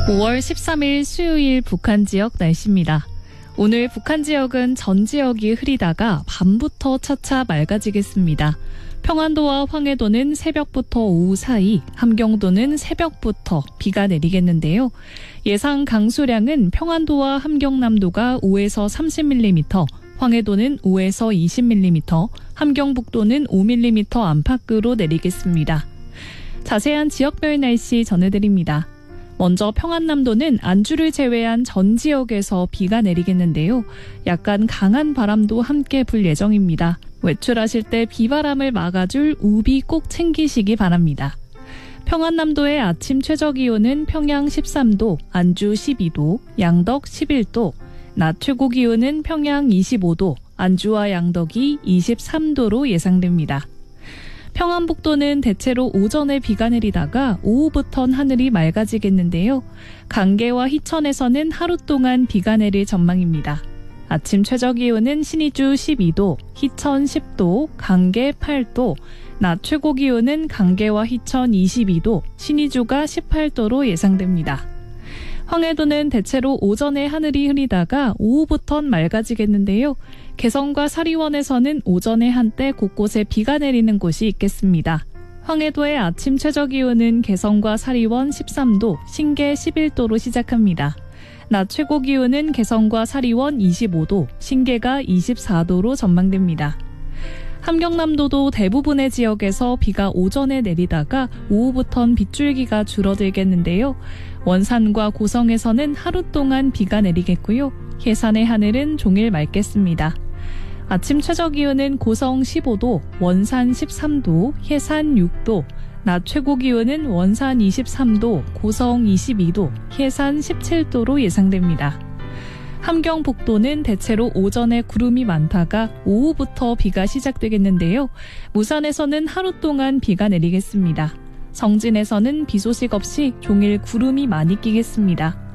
5월 13일 수요일 북한 지역 날씨입니다. 오늘 북한 지역은 전 지역이 흐리다가 밤부터 차차 맑아지겠습니다. 평안도와 황해도는 새벽부터 오후 사이, 함경도는 새벽부터 비가 내리겠는데요. 예상 강수량은 평안도와 함경남도가 5에서 30mm, 황해도는 5에서 20mm, 함경북도는 5mm 안팎으로 내리겠습니다. 자세한 지역별 날씨 전해드립니다. 먼저 평안남도는 안주를 제외한 전 지역에서 비가 내리겠는데요. 약간 강한 바람도 함께 불 예정입니다. 외출하실 때 비바람을 막아줄 우비 꼭 챙기시기 바랍니다. 평안남도의 아침 최저기온은 평양 13도, 안주 12도, 양덕 11도, 낮 최고기온은 평양 25도, 안주와 양덕이 23도로 예상됩니다. 평안북도는 대체로 오전에 비가 내리다가 오후부턴 하늘이 맑아지겠는데요. 강계와 희천에서는 하루 동안 비가 내릴 전망입니다. 아침 최저기온은 신의주 12도, 희천 10도, 강계 8도, 낮 최고기온은 강계와 희천 22도, 신의주가 18도로 예상됩니다. 황해도는 대체로 오전에 하늘이 흐리다가 오후부턴 맑아지겠는데요. 개성과 사리원에서는 오전에 한때 곳곳에 비가 내리는 곳이 있겠습니다. 황해도의 아침 최저기온은 개성과 사리원 13도, 신계 11도로 시작합니다. 낮 최고기온은 개성과 사리원 25도, 신계가 24도로 전망됩니다. 함경남도도 대부분의 지역에서 비가 오전에 내리다가 오후부턴 빗줄기가 줄어들겠는데요. 원산과 고성에서는 하루 동안 비가 내리겠고요. 해산의 하늘은 종일 맑겠습니다. 아침 최저기온은 고성 15도, 원산 13도, 해산 6도, 낮 최고기온은 원산 23도, 고성 22도, 해산 17도로 예상됩니다. 함경북도는 대체로 오전에 구름이 많다가 오후부터 비가 시작되겠는데요. 무산에서는 하루 동안 비가 내리겠습니다. 성진에서는 비 소식 없이 종일 구름이 많이 끼겠습니다.